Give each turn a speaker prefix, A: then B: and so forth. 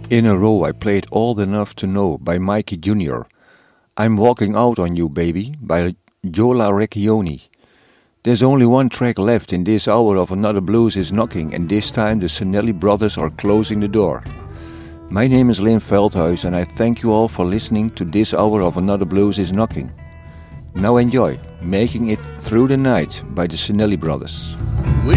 A: In a row I played Old Enough to Know by Mikey Jr. I'm Walking Out on You Baby by Jola Recchioni. There's only one track left in this hour of Another Blues is Knocking, and this time the Sinelli brothers are closing the door. My name is Lynn Veldhuis and I thank you all for listening to this hour of Another Blues is Knocking. Now enjoy Making It Through the Night by the Sinelli brothers.